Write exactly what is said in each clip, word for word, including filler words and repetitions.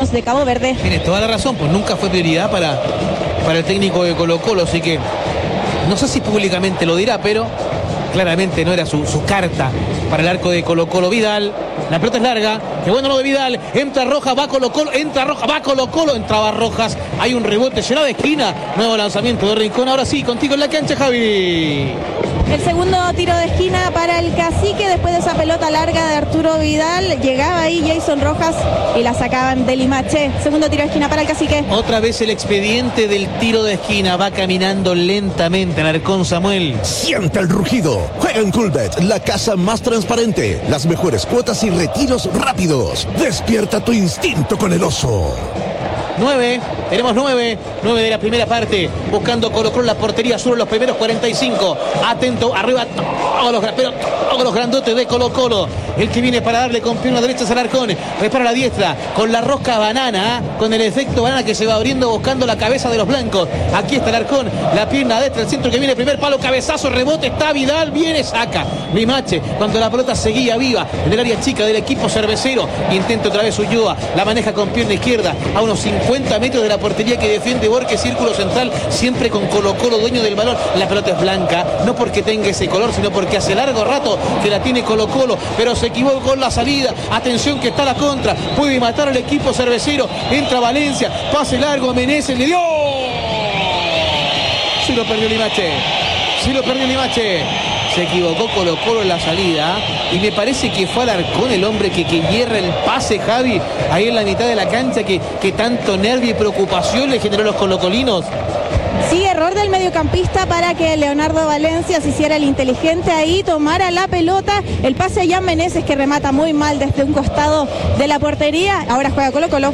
Colorados de Cabo Verde. Tienes toda la razón, pues nunca fue prioridad para, para el técnico de Colo-Colo, así que no sé si públicamente lo dirá, pero claramente no era su, su carta para el arco de Colo-Colo. Vidal, la pelota es larga, qué bueno lo de Vidal, entra Rojas, va Colo-Colo, entra Rojas, va Colo-Colo, entraba Rojas, hay un rebote, será de esquina, nuevo lanzamiento de Rincón, ahora sí, contigo en la cancha, Javi. El segundo tiro de esquina para el Cacique, después de esa pelota larga de Arturo Vidal, llegaba ahí Jason Rojas y la sacaban de Limache. Segundo tiro de esquina para el Cacique. Otra vez el expediente del tiro de esquina, va caminando lentamente Alarcón Samuel. Siente el rugido, juega en Coolbet, la casa más transparente, las mejores cuotas y retiros rápidos. Despierta tu instinto con el oso. Nueve, tenemos nueve, nueve de la primera parte, buscando Colo-Colo la portería sur en los primeros cuarenta y cinco. Atento, arriba, todos los, pero todos los grandotes de Colo-Colo. El que viene para darle con pierna derecha a Alarcón, repara la diestra, con la rosca banana, ¿eh? Con el efecto banana que se va abriendo buscando la cabeza de los blancos. Aquí está Alarcón, la pierna derecha, el centro que viene, primer palo, cabezazo, rebote, está Vidal, viene, saca. Limache, cuando la pelota seguía viva en el área chica del equipo cervecero, intenta otra vez Ulloa, la maneja con pierna izquierda, a unos cincuenta metros de la portería que defiende Borges, círculo central, siempre con Colo-Colo dueño del balón. La pelota es blanca, no porque tenga ese color, sino porque hace largo rato que la tiene Colo-Colo, pero se equivocó con la salida. Atención que está la contra, puede matar al equipo cervecero, entra Valencia, pase largo a Meneses, le dio. Sí lo perdió Limache, sí lo perdió Limache. Se equivocó Colo-Colo en la salida y me parece que fue Alarcón el hombre que, que hierra el pase, Javi, ahí en la mitad de la cancha, que, que tanto nervio y preocupación le generó a los colocolinos. Sí, error del mediocampista para que Leonardo Valencia se hiciera el inteligente ahí, tomara la pelota, el pase a Jan Meneses que remata muy mal desde un costado de la portería, ahora juega Colo-Colo.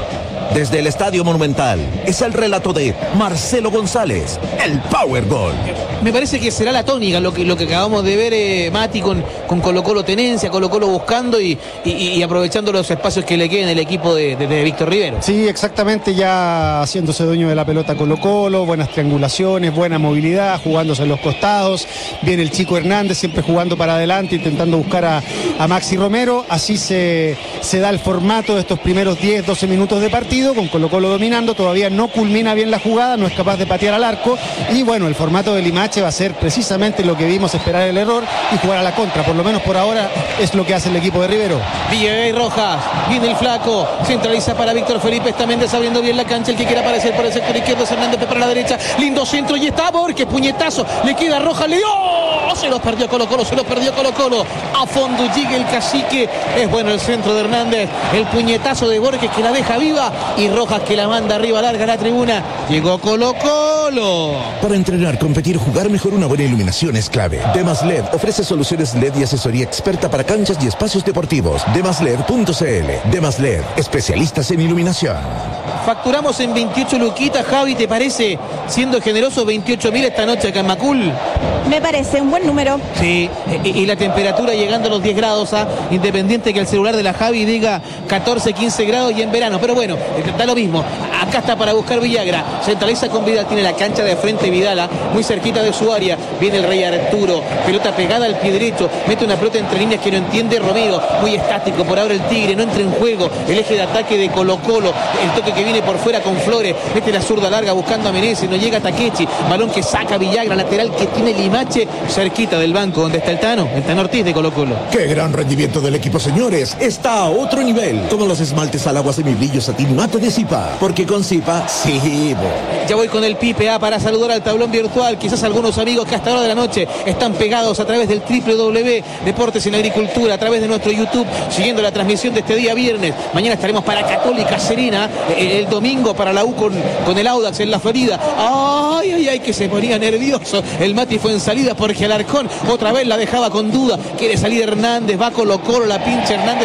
Desde el Estadio Monumental, es el relato de Marcelo González, el Powerball. Me parece que será la tónica lo que, lo que acabamos de ver, eh, Mati, con, con Colo-Colo tenencia, Colo-Colo buscando y, y, y aprovechando los espacios que le queden el equipo de, de, de Víctor Rivero. Sí, exactamente, ya haciéndose dueño de la pelota Colo-Colo, buenas triangulaciones, buena movilidad, jugándose en los costados. Viene el chico Hernández siempre jugando para adelante, intentando buscar a, a Maxi Romero. Así se, se da el formato de estos primeros diez, doce minutos de partido, con Colo-Colo dominando. Todavía no culmina bien la jugada, no es capaz de patear al arco. Y bueno, el formato de Limache va a ser precisamente lo que vimos, esperar el error y jugar a la contra. Por lo menos por ahora es lo que hace el equipo de Rivero. Villagay Rojas, viene el flaco, centraliza para Víctor Felipe, está Méndez abriendo bien la cancha, el que quiere aparecer por el sector izquierdo es Hernández para la derecha, lindo centro y está Borges, puñetazo, le queda Rojas, le dio, se los perdió Colo-Colo, se los perdió Colo-Colo, a fondo llega el Cacique, es bueno el centro de Hernández, el puñetazo de Borges que la deja viva y Rojas que la manda arriba larga a la tribuna, llegó Colo-Colo. Para entrenar, competir, jugar mejor, una buena iluminación es clave. Demas L E D ofrece soluciones L E D y asesoría experta para canchas y espacios deportivos. demas led punto c l. Demas L E D, especialistas en iluminación. Facturamos en veintiocho luquitas, Javi, ¿te parece? Siendo generoso, veintiocho mil esta noche acá en Macul. Me parece un buen número. Sí, y, y la temperatura llegando a los diez grados, ¿ah? Independiente que el celular de la Javi diga catorce, quince grados y en verano. Pero bueno, da lo mismo. Acá está para buscar Villagra. Centraliza con Vidal, tiene la cancha de frente Vidala, muy cerquita de su área. Viene el Rey Arturo, pelota pegada al pie derecho, mete una pelota entre líneas que no entiende Romero, muy estático por ahora el Tigre, no entra en juego el eje de ataque de Colo-Colo, el toque que viene por fuera con Flores, mete la zurda larga buscando a Meneses, no llega a Takechi, balón que saca Villagra, lateral que tiene Limache, cerquita del banco donde está el Tano, el Tano Ortiz de Colo-Colo. ¡Qué gran rendimiento del equipo, señores! Está a otro nivel. Todos los esmaltes al agua semibrillo satín mate de Zipa, porque con Zipa, sí, bo. Ya voy con el Pipe A para saludar al tablón virtual, quizás algunos amigos que hasta la hora de la noche están pegados a través del doble u doble u doble u punto Deportes en Agricultura, a través de nuestro YouTube, siguiendo la transmisión de este día viernes. Mañana estaremos para Católica Serena, el, el domingo para la U con, con el Audax en la Florida. Ay, ay, ay, que se ponía nervioso. El Mati fue en salida porque Alarcón otra vez la dejaba con duda. Quiere salir Hernández, va Colo-Colo, la pincha Hernández.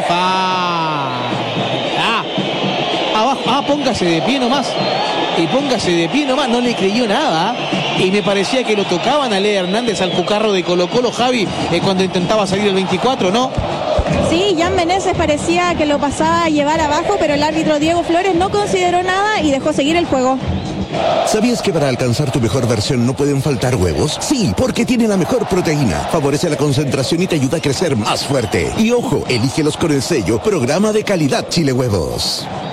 Ah, ah, abajo, ah, póngase de pie nomás. Y póngase de pie nomás, no le creyó nada. Y me parecía que lo tocaban a Lea Hernández al cucarro de Colo-Colo, Javi, eh, cuando intentaba salir el veinticuatro, ¿no? Sí, Jan Meneses parecía que lo pasaba a llevar abajo, pero el árbitro Diego Flores no consideró nada y dejó seguir el juego. ¿Sabías que para alcanzar tu mejor versión no pueden faltar huevos? Sí, porque tiene la mejor proteína, favorece la concentración y te ayuda a crecer más fuerte. Y ojo, elígelos con el sello Programa de Calidad Chile Huevos.